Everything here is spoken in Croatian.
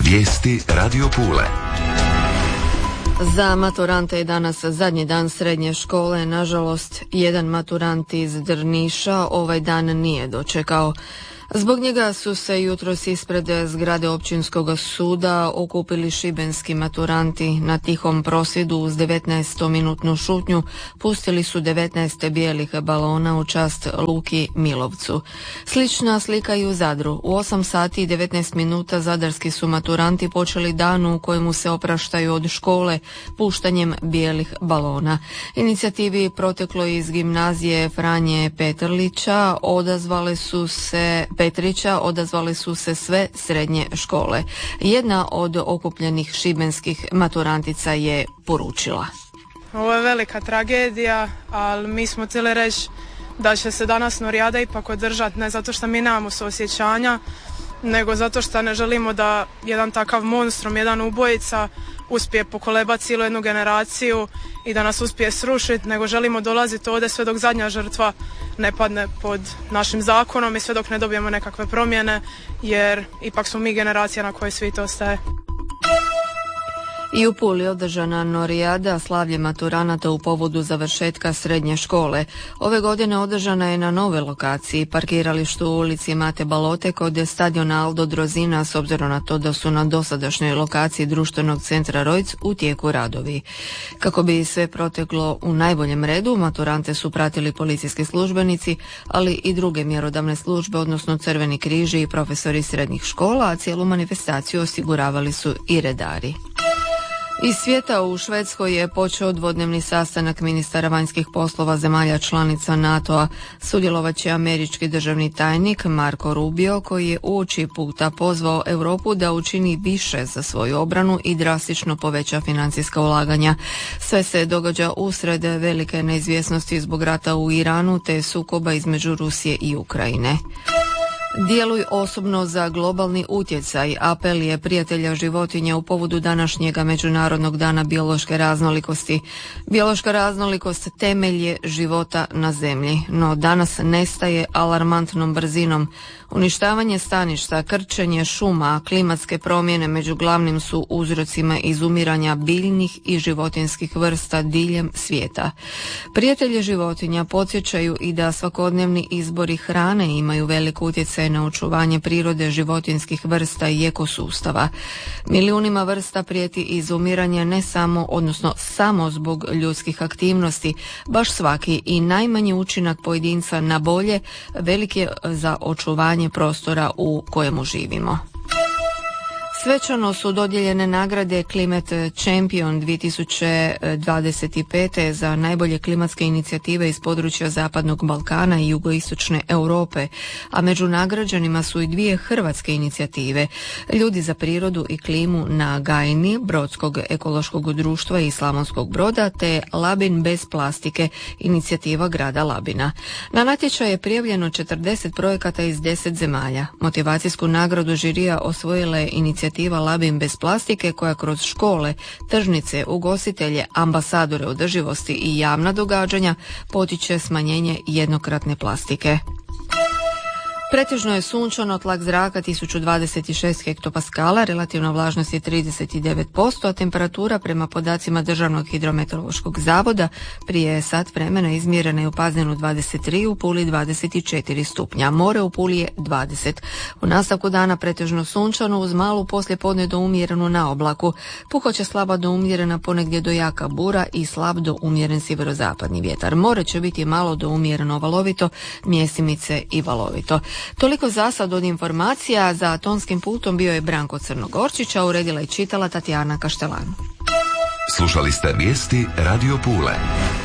Vijesti Radio Pule. Za maturante je danas zadnji dan srednje škole. Nažalost, jedan maturant iz Drniša ovaj dan nije dočekao. Zbog njega su se jutros ispred zgrade općinskog suda okupili šibenski maturanti. Na tihom prosvjedu uz 19-minutnu šutnju pustili su 19 bijelih balona u čast Luki Milovcu. Slična slika i u Zadru. U 8 sati i 19 minuta zadarski su maturanti počeli danu u kojemu se opraštaju od škole puštanjem bijelih balona. Inicijativi proteklo iz gimnazije Franje Petrića odazvale su se sve srednje škole. Jedna od okupljenih šibenskih maturantica je poručila: Ovo je velika tragedija, ali mi smo htjeli reći da će se danas Norijada ipak održati, ne zato što mi nemamo suosjećanja, nego zato što ne želimo da jedan takav monstrum, jedan ubojica uspije pokolebati cijelu jednu generaciju i da nas uspije srušiti, nego želimo dolaziti ovdje sve dok zadnja žrtva ne padne pod našim zakonom i sve dok ne dobijemo nekakve promjene, jer ipak smo mi generacija na kojoj svijet ostaje. I u Puli održana Norijada, slavlje maturanata u povodu završetka srednje škole. Ove godine održana je na nove lokaciji, parkiralištu u ulici Mate Balote kod stadiona Aldo Drozina, s obzirom na to da su na dosadašnjoj lokaciji društvenog centra Rojc u tijeku radovi. Kako bi sve proteklo u najboljem redu, maturante su pratili policijski službenici, ali i druge mjerodavne službe, odnosno Crveni križi i profesori srednjih škola, a cijelu manifestaciju osiguravali su i redari. Iz svijeta u Švedskoj je počeo dvodnevni sastanak ministara vanjskih poslova zemalja članica NATO-a. Sudjelovat će američki državni tajnik Marco Rubio, koji je uoči puta pozvao Europu da učini više za svoju obranu i drastično poveća financijska ulaganja. Sve se događa usred velike neizvjesnosti zbog rata u Iranu te sukoba između Rusije i Ukrajine. Djeluj osobno za globalni utjecaj. Apel je prijatelja životinja u povodu današnjega Međunarodnog dana biološke raznolikosti. Biološka raznolikost temelj je života na zemlji, no danas nestaje alarmantnom brzinom. Uništavanje staništa, krčenje šuma, klimatske promjene među glavnim su uzrocima izumiranja biljnih i životinjskih vrsta diljem svijeta. Prijatelji životinja podsjećaju i da svakodnevni izbori hrane imaju velik utjecaj na očuvanje prirode, životinjskih vrsta i ekosustava. Milijunima vrsta prijeti izumiranje ne samo, odnosno samo zbog ljudskih aktivnosti. Baš svaki i najmanji učinak pojedinca na bolje velik je za očuvanje prostora u kojemu živimo. Svečano su dodijeljene nagrade Climate Champion 2025. za najbolje klimatske inicijative iz područja Zapadnog Balkana i jugoistočne Europe, a među nagrađenima su i dvije hrvatske inicijative: Ljudi za prirodu i klimu na Gajni, Brodskog ekološkog društva i Slavonskog Broda, te Labin bez plastike, inicijativa grada Labina. Na natječaj je prijavljeno 40 projekata iz 10 zemalja. Motivacijsku nagradu žirija osvojila je inicijativa Labin bez plastike, koja kroz škole, tržnice, ugostitelje, ambasadore održivosti i javna događanja potiče smanjenje jednokratne plastike. Pretežno je sunčano, tlak zraka 1026 hektopaskala, relativna vlažnost je 39%, a temperatura prema podacima Državnog hidrometeorološkog zavoda prije sat vremena izmjerena je u Pazinu 23, u Puli 24 stupnja. More u Puli je 20. U nastavku dana pretežno sunčano uz malu poslijepodne do umjerenu na oblaku. Puhoće slaba do umjerena, ponegdje do jaka bura i slab do umjeren sjeverozapadni vjetar. More će biti malo do umjereno valovito, mjesimice i valovito. Toliko za sad od informacija. Za tonskim putom bio je Branko Crnogorčić, a uredila i čitala Tatjana Kaštelan. Slušali ste vijesti Radio Pule.